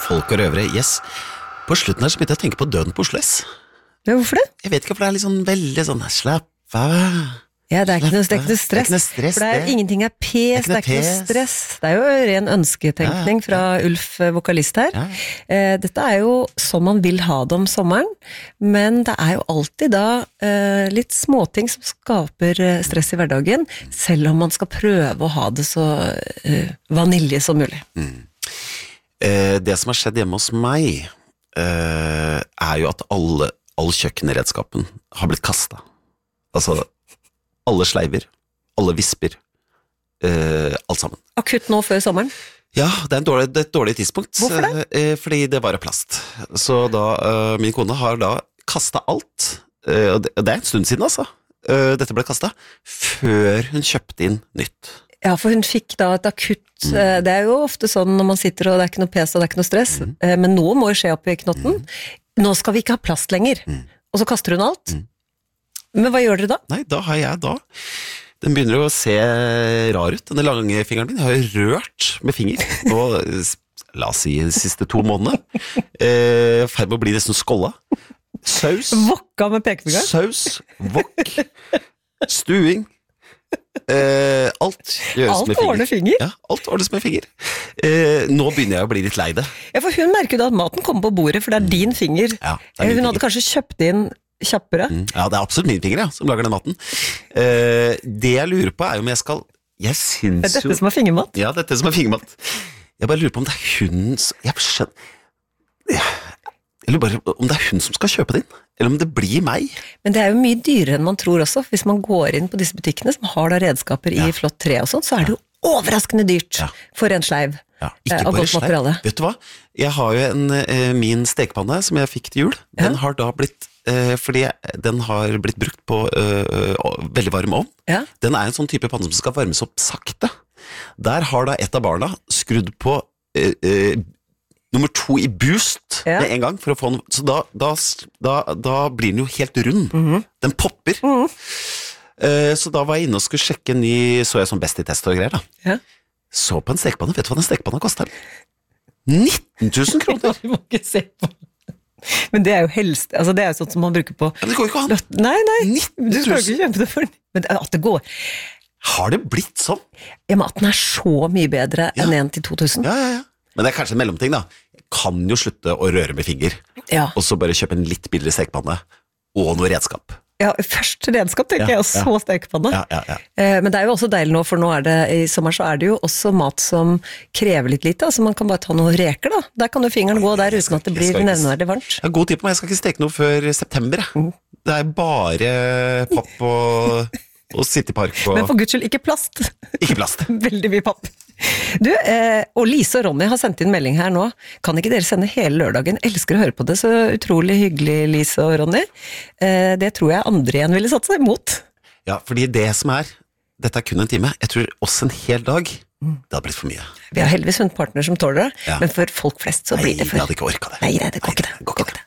folk og røvere, yes. På slutten her så begynte jeg å tenke på døden på Oslo S. Ja, hvorfor det? Jeg vet ikke, for det litt sånn veldig sånn, slapp av. Ja, det er ikke noe stress. Det er ikke noe stress, for ingenting er pes, det er ikke noe stress. Det er jo ren ønsketenkning fra Ulf, vokalist her. Dette er jo som man vil ha det om sommeren, men det er jo alltid da litt småting som skaper stress i hverdagen, selv om man skal prøve å ha det så vanilje som mulig. Det som har skjedd hjemme hos meg, er jo at all kjøkkenredskapen har blitt kastet. Altså, alle sleiver, alle visper, alt sammen. Akutt nå før sommeren? Ja, det er et dårlig tidspunkt. Hvorfor det? Fordi det var plast. Så da, min kone har da kastet alt, og det er en stund siden altså, dette ble kastet, før hun kjøpte inn nytt. Ja, for hun fikk da et akutt, det er jo ofte sånn når man sitter og det er ikke noe pes og det er ikke noe stress, men noe må jo skje opp i knotten. Nå skal vi ikke ha plast lenger, og så kaster hun alt. Men hva gjør dere da? Nei, da har jeg den begynner å se rar ut, denne lange fingeren min. Jeg har jo rørt med finger, og la oss si de siste 2 månedene, ferd med å bli nesten skålla. Saus. Vokka med pekefingeren? Saus, vokk, stuing, alt gjøres med finger. Alt ordner finger? Ja, alt ordnes med finger. Nå begynner jeg å bli litt lei det. Ja, for hun merker jo da at maten kommer på bordet, for det er din finger. Ja, det er min hun hadde kanskje kjøpt inn kjappere. Ja, det er absolutt min finger, som lager den maten. Det jeg lurer på er jo om jeg skal... Jeg synes det er dette som er fingermat? Ja, dette som er fingermat. Jeg bare lurer på om det er hun... Jeg lurer bare om det er hun som skal kjøpe det inn, eller om det blir meg. Men det er jo mye dyrere enn man tror også. Hvis man går inn på disse butikkene som har da redskaper i flott tre og sånt, så er det jo overraskende dyrt for en sleiv. Ja, ikke bare sleiv. Vet du hva? Jeg har jo min stekepanne som jeg fikk til jul. Den har da blitt fordi den har blitt brukt på veldig varm ovn. Den er en sånn type panne som skal varmes opp sakte. Der har da et av barna skrudd på nummer 2 i boost med en gang, for å få den, så da blir den jo helt rund. Den popper. Så da var jeg inne og skulle sjekke en ny, så jeg sånn Best i test og greier da. Så på en stekepanne, vet du hva den stekepanna kostet? 19 000 kroner! Du må ikke se på. Men det er jo helst, altså det er jo sånt som man bruker på... Ja, men det går ikke an. Nei, du skal ikke kjøpe det for... Men at det går... Har det blitt sånn? Ja, maten er så mye bedre enn 1 til 2000. Ja. Men det er kanskje en mellomting da. Jeg kan jo slutte å røre med finger, og så bare kjøpe en litt billigere stekepanne, og noe redskap. Ja, først redskap, tenker jeg, og så stekepanne. Men det er jo også deilig nå, for nå i sommer så er det jo også mat som krever litt lite, altså man kan bare ta noen reker da. Der kan jo fingeren gå der uten at det blir nevneverdig varmt. Jeg har god tid på meg, jeg skal ikke steke noe før september. Det er bare papp og Citypark. Men for Guds skyld, ikke plast. Ikke plast. Veldig mye papp. Du, og Lise og Ronny har sendt inn melding her nå. Kan ikke dere sende hele lørdagen? Elsker å høre på det, så utrolig hyggelig, Lise og Ronny. Det tror jeg andre igjen ville satt seg imot. Ja, fordi dette er kun en time. Jeg tror også en hel dag, det hadde blitt for mye. Vi har heldigvis funnet partner som tåler det, men for folk flest så blir det for... Nei, jeg hadde ikke orket det. Nei, det går ikke det.